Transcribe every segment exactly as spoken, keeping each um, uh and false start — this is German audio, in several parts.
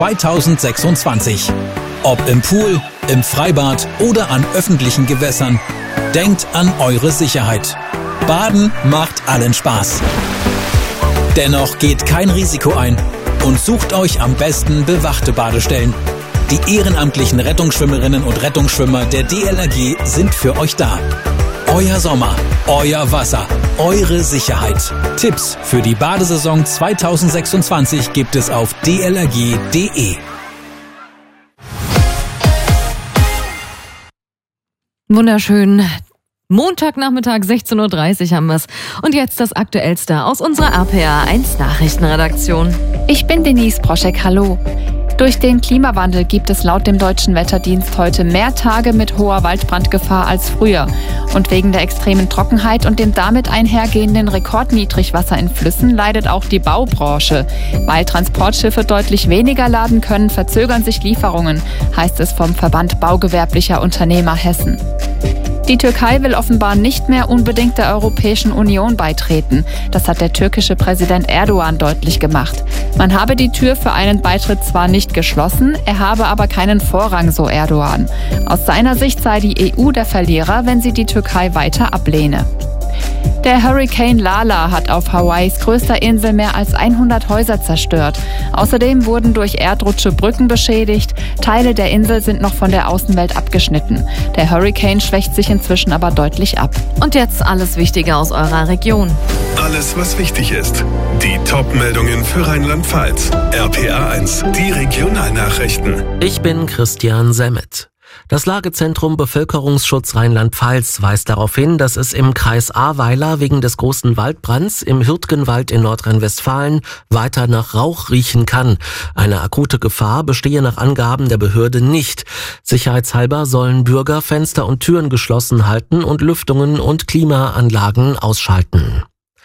zwanzig sechsundzwanzig. Ob im Pool, im Freibad oder an öffentlichen Gewässern, denkt an eure Sicherheit. Baden macht allen Spaß. Dennoch geht kein Risiko ein und sucht euch am besten bewachte Badestellen. Die ehrenamtlichen Rettungsschwimmerinnen und Rettungsschwimmer der D L R G sind für euch da. Euer Sommer, euer Wasser, eure Sicherheit. Tipps für die Badesaison zwanzig sechsundzwanzig gibt es auf d l r g punkt d e. Wunderschön. Montagnachmittag, sechzehn Uhr dreißig haben wir's. Und jetzt das Aktuellste aus unserer R P R eins Nachrichtenredaktion. Ich bin Denise Broschek, hallo. Durch den Klimawandel gibt es laut dem Deutschen Wetterdienst heute mehr Tage mit hoher Waldbrandgefahr als früher. Und wegen der extremen Trockenheit und dem damit einhergehenden Rekordniedrigwasser in Flüssen leidet auch die Baubranche. Weil Transportschiffe deutlich weniger laden können, verzögern sich Lieferungen, heißt es vom Verband Baugewerblicher Unternehmer Hessen. Die Türkei will offenbar nicht mehr unbedingt der Europäischen Union beitreten. Das hat der türkische Präsident Erdogan deutlich gemacht. Man habe die Tür für einen Beitritt zwar nicht geschlossen, er habe aber keinen Vorrang, so Erdogan. Aus seiner Sicht sei die E U der Verlierer, wenn sie die Türkei weiter ablehne. Der Hurrikan Lala hat auf Hawaiis größter Insel mehr als hundert Häuser zerstört. Außerdem wurden durch Erdrutsche Brücken beschädigt. Teile der Insel sind noch von der Außenwelt abgeschnitten. Der Hurrikan schwächt sich inzwischen aber deutlich ab. Und jetzt alles Wichtige aus eurer Region. Alles, was wichtig ist. Die Top-Meldungen für Rheinland-Pfalz. R P R eins, die Regionalnachrichten. Ich bin Christian Semmet. Das Lagezentrum Bevölkerungsschutz Rheinland-Pfalz weist darauf hin, dass es im Kreis Ahrweiler wegen des großen Waldbrands im Hürtgenwald in Nordrhein-Westfalen weiter nach Rauch riechen kann. Eine akute Gefahr bestehe nach Angaben der Behörde nicht. Sicherheitshalber sollen Bürger Fenster und Türen geschlossen halten und Lüftungen und Klimaanlagen ausschalten.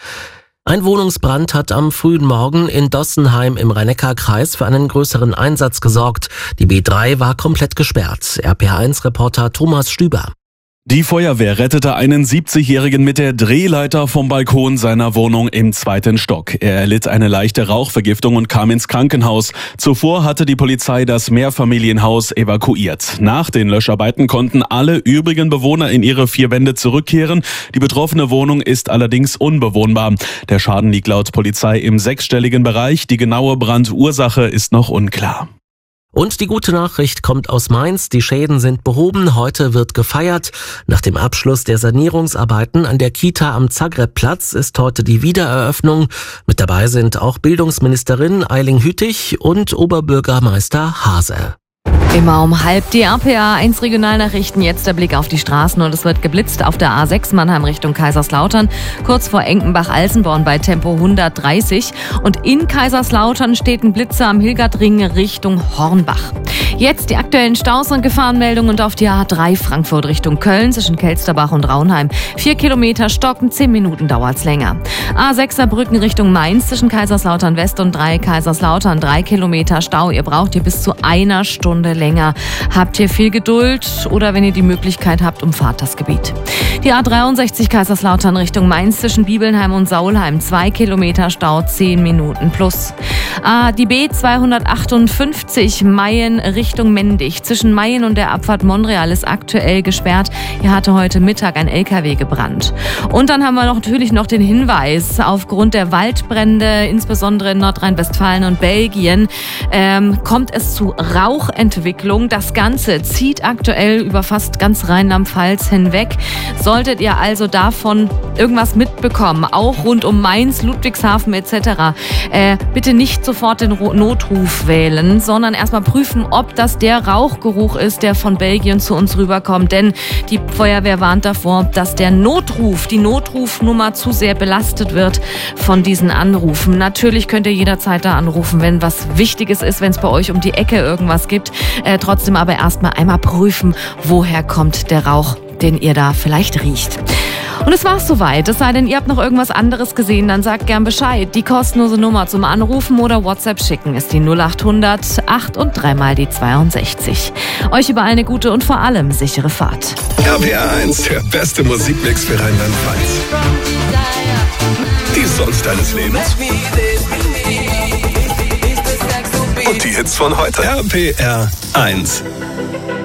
Ein Wohnungsbrand hat am frühen Morgen in Dossenheim im Rhein-Neckar-Kreis für einen größeren Einsatz gesorgt. Die B drei war komplett gesperrt. R P R eins Reporter Thomas Stüber. Die Feuerwehr rettete einen siebzigjährigen mit der Drehleiter vom Balkon seiner Wohnung im zweiten Stock. Er erlitt eine leichte Rauchvergiftung und kam ins Krankenhaus. Zuvor hatte die Polizei das Mehrfamilienhaus evakuiert. Nach den Löscharbeiten konnten alle übrigen Bewohner in ihre vier Wände zurückkehren. Die betroffene Wohnung ist allerdings unbewohnbar. Der Schaden liegt laut Polizei im sechsstelligen Bereich. Die genaue Brandursache ist noch unklar. Und die gute Nachricht kommt aus Mainz. Die Schäden sind behoben. Heute wird gefeiert. Nach dem Abschluss der Sanierungsarbeiten an der Kita am Zagrepplatz ist heute die Wiedereröffnung. Mit dabei sind auch Bildungsministerin Eiling Hütig und Oberbürgermeister Hase. Immer um halb die R P R eins Regionalnachrichten. Jetzt der Blick auf die Straßen und es wird geblitzt auf der A sechs Mannheim Richtung Kaiserslautern, kurz vor Enkenbach-Alsenborn bei Tempo hundertdreißig. Und in Kaiserslautern steht ein Blitzer am Hilgertring Richtung Hornbach. Jetzt die aktuellen Staus und Gefahrenmeldungen und auf die A drei Frankfurt Richtung Köln zwischen Kelsterbach und Raunheim. Vier Kilometer stocken, zehn Minuten dauert's länger. A sechs Saarbrücken Richtung Mainz zwischen Kaiserslautern West und drei Kaiserslautern. Drei Kilometer Stau. Ihr braucht hier bis zu einer Stunde länger. Habt ihr viel Geduld oder wenn ihr die Möglichkeit habt, umfahrt das Gebiet. Die A dreiundsechzig Kaiserslautern Richtung Mainz zwischen Bibelnheim und Saulheim. Zwei Kilometer Stau, zehn Minuten plus. Ah, die B zweihundertachtundfünfzig Mayen Richtung Mendig. Zwischen Mayen und der Abfahrt Monreal ist aktuell gesperrt. Hier hatte heute Mittag ein L K W gebrannt. Und dann haben wir noch natürlich noch den Hinweis, aufgrund der Waldbrände, insbesondere in Nordrhein-Westfalen und Belgien, ähm, kommt es zu Rauchentwicklung. Das Ganze zieht aktuell über fast ganz Rheinland-Pfalz hinweg. Solltet ihr also davon irgendwas mitbekommen, auch rund um Mainz, Ludwigshafen et cetera, äh, bitte nicht sofort den Notruf wählen, sondern erstmal prüfen, ob das der Rauchgeruch ist, der von Belgien zu uns rüberkommt. Denn die Feuerwehr warnt davor, dass der Notruf, die Notrufnummer zu sehr belastet wird von diesen Anrufen. Natürlich könnt ihr jederzeit da anrufen, wenn was Wichtiges ist, wenn es bei euch um die Ecke irgendwas gibt. Äh, trotzdem aber erstmal einmal prüfen, woher kommt der Rauch, den ihr da vielleicht riecht. Und es war's soweit. Es sei denn, ihr habt noch irgendwas anderes gesehen, dann sagt gern Bescheid. Die kostenlose Nummer zum Anrufen oder WhatsApp schicken ist die null achthundert acht und dreimal die zweiundsechzig. Euch überall eine gute und vor allem sichere Fahrt. R P R eins, der beste Musikmix für Rheinland-Pfalz. Die Songs deines Lebens. Und die Hits von heute. R P R eins.